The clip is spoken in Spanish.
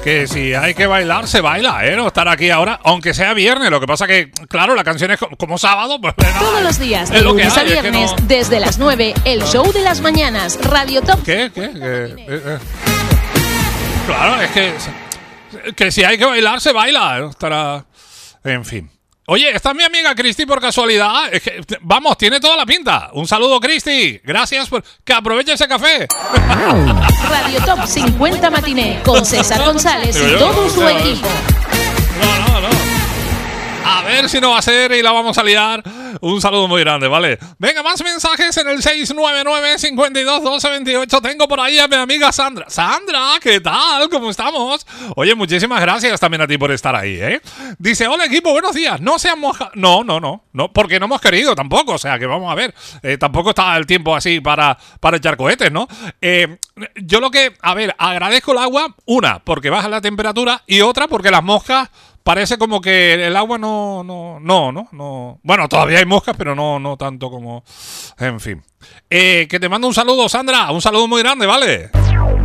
Que si hay que bailar, se baila, ¿eh? No estar aquí ahora, aunque sea viernes. Lo que pasa que, claro, la canción es como sábado. Pues, nada, todos los días, de lunes a viernes, es que no... desde las 9, el show de las mañanas, Radio Top. ¿Qué? Claro, es que si hay que bailar, se baila. ¿eh? Estará... En fin. Oye, ¿está mi amiga Cristi por casualidad? Es que, vamos, tiene toda la pinta. Un saludo, Cristi. Gracias por... Que aproveche ese café. Radio Top 50 Matiné con César González y todo su equipo. No. A ver si no va a ser y la vamos a liar. Un saludo muy grande, ¿vale? Venga, más mensajes en el 699-521228. Tengo por ahí a mi amiga Sandra. Sandra, ¿qué tal? ¿Cómo estamos? Oye, muchísimas gracias también a ti por estar ahí, ¿eh? Dice, hola equipo, buenos días. No se han mojado. No, porque no hemos querido tampoco. O sea, que vamos a ver. Tampoco está el tiempo así para echar cohetes, ¿no? Yo lo que, a ver, agradezco el agua. Una, porque baja la temperatura. Y otra, porque las moscas... Parece como que el agua no. Bueno, todavía hay moscas, pero no tanto como... En fin. Que te mando un saludo, Sandra. Un saludo muy grande, ¿vale?